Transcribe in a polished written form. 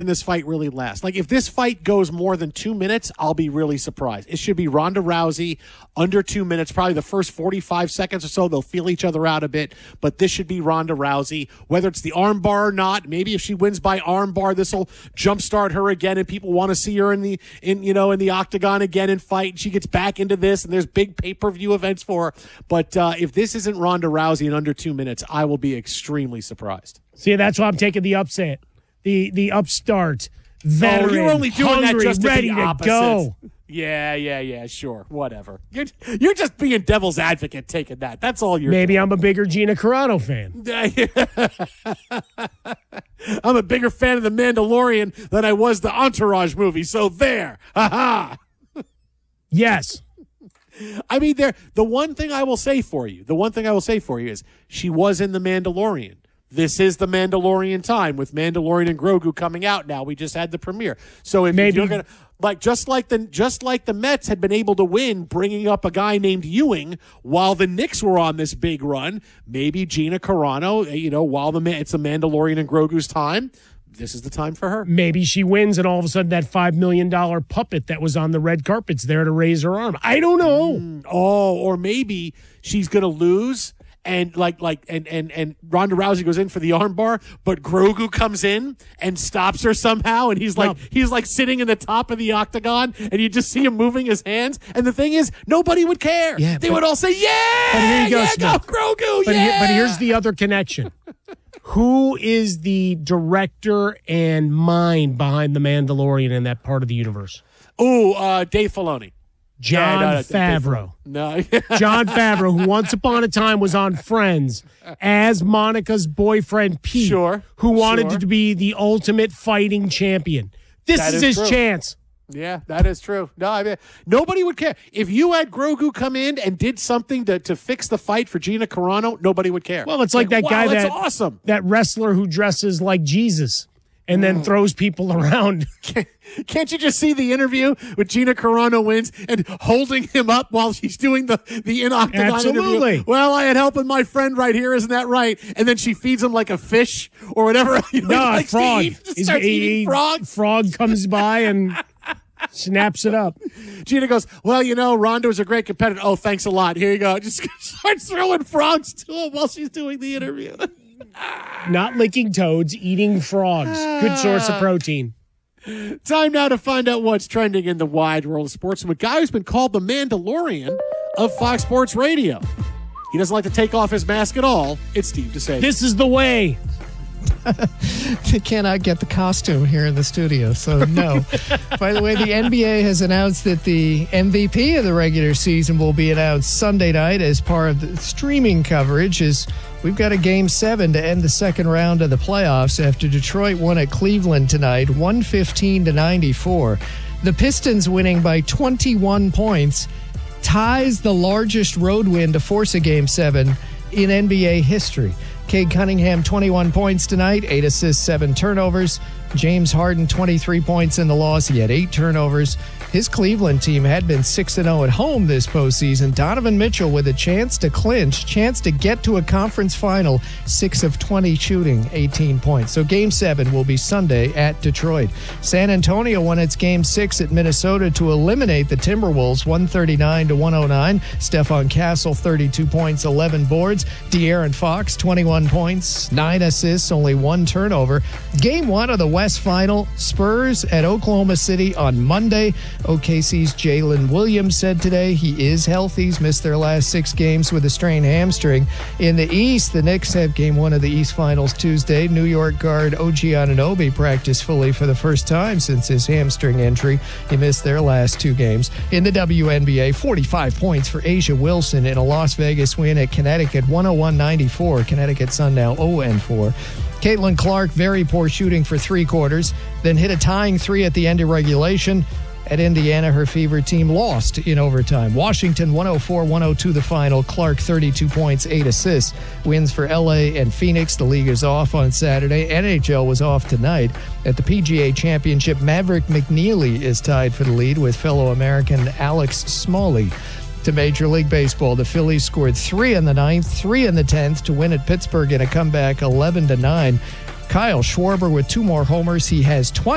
this fight really last. Like, if this fight goes more than 2 minutes, I'll be really surprised. It should be Ronda Rousey under 2 minutes. Probably the first 45 seconds or so, they'll feel each other out a bit. But this should be Ronda Rousey. Whether it's the armbar or not, maybe if she wins by armbar, this will jumpstart her again, and people want to see her in the octagon again and fight. And she gets back into this, and there's big pay-per-view events for her. But if this isn't Ronda Rousey in under 2 minutes, I will be extremely surprised. See, that's why I'm taking the upset. The upstart, veteran, you're only doing hungry, that just ready to go. Yeah, sure, whatever. You're just being devil's advocate taking that. That's all you're Maybe doing. I'm a bigger Gina Carano fan. I'm a bigger fan of The Mandalorian than I was the Entourage movie, so there. Ha-ha. Yes. I mean, the one thing I will say for you is she was in The Mandalorian. This is The Mandalorian time with Mandalorian and Grogu coming out now. We just had the premiere. So if you're going to, just like the Mets had been able to win bringing up a guy named Ewing while the Knicks were on this big run, maybe Gina Carano, while it's the Mandalorian and Grogu's time, this is the time for her. Maybe she wins and all of a sudden that $5 million puppet that was on the red carpet's there to raise her arm. I don't know. Or maybe she's going to lose. And and Ronda Rousey goes in for the armbar, but Grogu comes in and stops her somehow, and he's sitting in the top of the octagon, and you just see him moving his hands. And the thing is, nobody would care. Yeah, they would all say, "Yeah, but here you go, go Grogu." But here's the other connection. Who is the director and mind behind The Mandalorian in that part of the universe? Dave Filoni. John Favreau. No. John Favreau, who once upon a time was on Friends as Monica's boyfriend, Pete, who wanted to be the ultimate fighting champion. This is his chance. Yeah, that is true. No, I mean, nobody would care. If you had Grogu come in and did something to fix the fight for Gina Carano, nobody would care. Well, it's like that guy, that's awesome. That wrestler who dresses like Jesus and then throws people around. Can't you just see the interview with Gina Carano wins and holding him up while she's doing the in-octagon interview? Well, I had help with my friend right here, isn't that right? And then she feeds him like a fish or whatever. No, frog. Starts eating frog. Frog comes by and snaps it up. Gina goes, well, Ronda was a great competitor. Oh, thanks a lot. Here you go. Just starts throwing frogs to him while she's doing the interview. Not licking toads, eating frogs. Good source of protein. Time now to find out what's trending in the wide world of sports with a guy who's been called the Mandalorian of Fox Sports Radio. He doesn't like to take off his mask at all. It's Steve DeSager. This is the way. They cannot get the costume here in the studio, so no. By the way, the NBA has announced that the MVP of the regular season will be announced Sunday night as part of the streaming coverage. We've got a Game 7 to end the second round of the playoffs after Detroit won at Cleveland tonight, 115-94. The Pistons winning by 21 points ties the largest road win to force a Game 7 in NBA history. Cade Cunningham, 21 points tonight, 8 assists, 7 turnovers. James Harden, 23 points in the loss. He had 8 turnovers. His Cleveland team had been 6-0 at home this postseason. Donovan Mitchell with a chance to clinch, chance to get to a conference final, 6 of 20 shooting, 18 points. So Game 7 will be Sunday at Detroit. San Antonio won its Game 6 at Minnesota to eliminate the Timberwolves, 139-109. Stephon Castle, 32 points, 11 boards. De'Aaron Fox, 21 points, 9 assists, only 1 turnover. Game 1 of the West Final, Spurs at Oklahoma City on Monday. OKC's Jalen Williams said today he is healthy. He's missed their last 6 games with a strained hamstring. In the East, the Knicks have Game 1 of the East Finals Tuesday. New York guard OG Anunoby practiced fully for the first time since his hamstring injury. He missed their last 2 games. In the WNBA, 45 points for Asia Wilson in a Las Vegas win at Connecticut, 101-94. Connecticut Sun now 0-4. Caitlin Clark, very poor shooting for 3 quarters, then hit a tying 3 at the end of regulation. At Indiana, her Fever team lost in overtime. Washington 104-102 the final. Clark 32 points, 8 assists. Wins for LA and Phoenix. The league is off on Saturday. NHL was off tonight. At the PGA Championship, Maverick McNeely is tied for the lead with fellow American Alex Smalley. To Major League Baseball, the Phillies scored 3 in the 9th, 3 in the 10th to win at Pittsburgh in a comeback 11-9. Kyle Schwarber with 2 more homers. He has 20.